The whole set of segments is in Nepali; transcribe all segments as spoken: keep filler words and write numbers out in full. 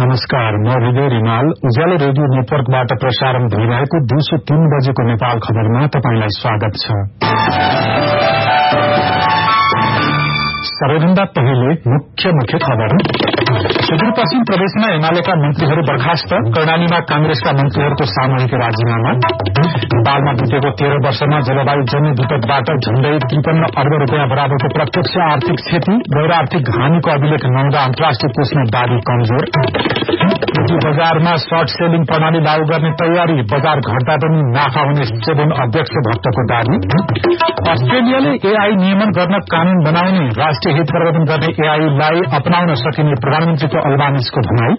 नमस्कार, म हृदय रिमाल। उज्यालो रेडियो नेटवर्कबाट प्रसारण भइरहेको दिउँसो तीन बजेको नेपाल खबरमा तपाईंलाई स्वागत छ। सबैभन्दा पहिले मुख्य मुख्य खबर। सुदूरपश्चिम प्रदेशमा एमालेका मन्त्रीहरू बर्खास्त, कर्णालीमा कांग्रेसका मन्त्रीहरूको सामूहिक राजीनामा। नेपालमा बितेको तेह्र वर्षमा जलवायु जन्य विपदबाट झण्डै त्रिपन्न अर्ब रूपियाँ बराबरको प्रत्यक्ष आर्थिक क्षति, गैर आर्थिक हानिको अभिलेख नहुँदा अन्तर्राष्ट्रिय कोषमा बाढी कमजोर। पूँजी बजारमा सर्ट सेलिङ प्रणाली लागू गर्ने तयारी, बजार घट्दा पनि नाफा हुने सेबुन अध्यक्ष भट्टको दावी। अस्ट्रेलियाले एआई नियमन गर्न कानून बनाउने, राष्ट्रिय हित प्रवर्धन गर्ने एआईलाई अपनाउन सकिने प्रधानमन्त्रीको अल्बानिजको भनाई।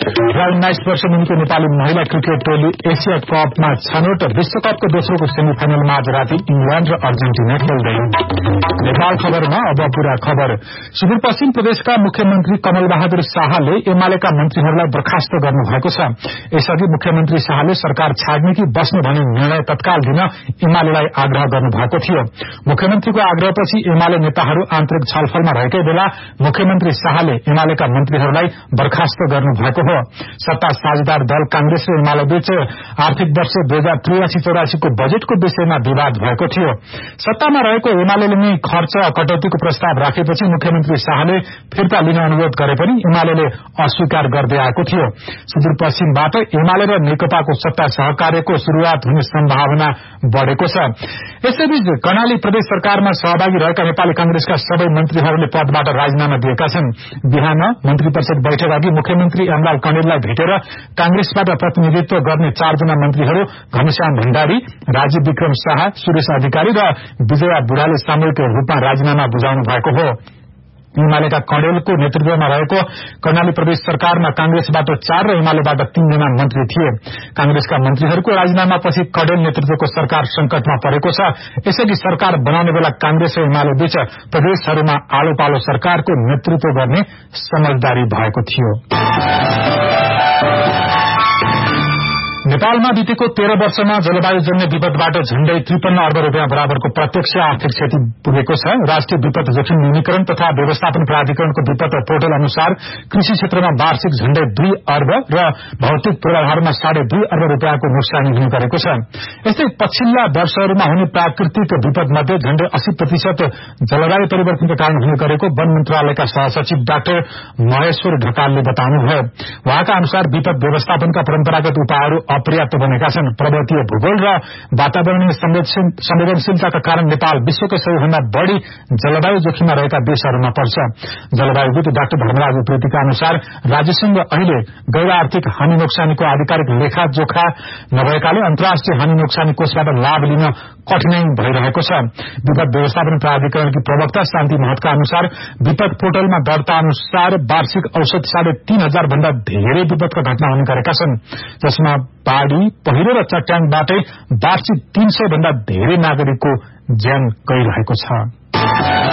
र उन्नाइस वर्ष मुनिको नेपाली महिला क्रिकेट टोली एसिया कपमा छनौट, विश्वकपको दोस्रोको सेमिफाइनलमा आज राति इंग्ल्याण्ड र अर्जेन्टिना खेल्दै। नेपाल खबरमा अब पूरा खबर। सुदूरपश्चिम प्रदेशका मुख्यमन्त्री कमल बहादुर शाहले एमालेका मन्त्रीहरूलाई बर्खास्त गर्नु भएको छ। यसअघि मुख्यमन्त्री शाहले सरकार छाड्ने कि बस्ने भन्ने निर्णय तत्काल दिन एमालेलाई आग्रह गर्नु भएको थियो। मुख्यमन्त्रीको आग्रहपछि एमाले नेताहरू आन्तरिक छलफलमा रहेकै बेला मुख्यमन्त्री शाहले एमालेका मन्त्रीहरूलाई बर्खास्त गर्नु भएको हो। सत्ता साझेदार दल कांग्रेस र एमाले बीच आर्थिक वर्ष दुई हजार त्रियासी चौरासीको बजेटको विषयमा विवाद भएको थियो। सत्तामा रहेको एमाले नै खर्च कटौतीको प्रस्ताव राखेपछि मुख्यमन्त्री शाहले फिर्ता लिन अनुरोध गरे पनि एमाले अस्वीकार गर्दै आएको थियो। सुदूरपश्चिमबाट एमाले र नेकपाको सत्ता सहकार्यको शुरूआत हुने सम्भावना बढ़ेको छ। यसैबीच कर्णाली प्रदेश सरकारमा सहभागी रहेका नेपाली कांग्रेसका सबै मन्त्रीहरूले पदबाट राजीनामा दिएका छन्। बिहान मन्त्री परिषद बैठक अघि मुख्यमन्त्री एमलाल कणेललाई भेटेर कांग्रेसबाट प्रतिनिधित्व गर्ने चारजना मन्त्रीहरू घनश्याम भण्डारी, राजीव विक्रम शाह, सुरेश अधिकारी र विजया बुढाले सामूहिक रूपमा राजीनामा बुझाउनु भएको हो। एमालेका कणेलको नेतृत्वमा रहेको कर्णाली प्रदेश सरकारमा कांग्रेसबाट चार र एमालेबाट तीनजना मन्त्री थिए। कांग्रेसका मन्त्रीहरूको राजीनामापछि कणेल नेतृत्वको सरकार संकटमा परेको छ। यसअघि सरकार बनाउने बेला कांग्रेस र एमाले बीच प्रदेशहरूमा आलो पालो सरकारको नेतृत्व गर्ने समझदारी भएको थियो। नेपालमा बितेको तेह्र वर्षमा जलवायु जन्य विपदबाट झण्डै त्रिपन्न अर्ब रूपियाँ बराबरको प्रत्यक्ष आर्थिक क्षति पुगेको छ। राष्ट्रिय विपद जोखिम न्यूनीकरण तथा व्यवस्थापन प्राधिकरणको विपद पोर्टल अनुसार कृषि क्षेत्रमा वार्षिक झण्डै दुई अर्ब र भौतिक पूर्वाधारमा साढे दुई अर्ब रूपियाँको नोक्सानी हुने गरेको छ। यस्तै पछिल्ला वर्षहरूमा हुने प्राकृतिक विपद मध्ये झण्डै अस्सी प्रतिशत जलवायु परिवर्तनका कारण हुने गरेको वन मन्त्रालयका सहसचिव डाक्टर महेश्वर ढकालले बताउनुभयो। उहाँका अनुसार विपद व्यवस्थापनका परम्परागत उपायहरू अपर्याप्त बनेका छन्। पर्वतीय भूगोल र वातावरणीय संवेदनशीलताका कारण नेपाल विश्वको सबैभन्दा बढ़ी जलवायु जोखिममा रहेका देशहरूमा पर्छ। जलवायुविद डाक्टर धर्मराज उप्रेतीका अनुसार राज्यसँग अहिले गैर आर्थिक हानि नोक्सानीको आधिकारिक लेखाजोखा नभएकाले अन्तर्राष्ट्रिय हानि नोक्सानी कोषबाट लाभ लिन कठिनाई भइरहेको छ। विपद व्यवस्थापन प्राधिकरणकी प्रवक्ता शान्ति महतका अनुसार विपद पोर्टलमा दर्ता अनुसार वार्षिक औसत साढे तीन हजार भन्दा धेरै विपदका घटना हुने गरेका छन्, जसमा बाढ़ी, पहिरो र चट्याङबाटै वार्षिक तीन सय भन्दा धेरै नागरिकको ज्यान गइरहेको छ।